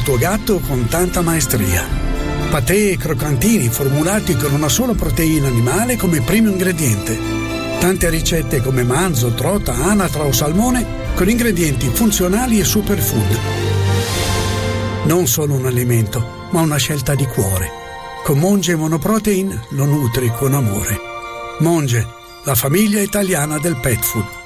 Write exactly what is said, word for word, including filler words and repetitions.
tuo gatto con tanta maestria. Patè e croccantini formulati con una sola proteina animale come primo ingrediente. Tante ricette come manzo, trota, anatra o salmone con ingredienti funzionali e superfood. Non solo un alimento, ma una scelta di cuore. Con Monge Monoprotein lo nutri con amore. Monge, la famiglia italiana del pet food.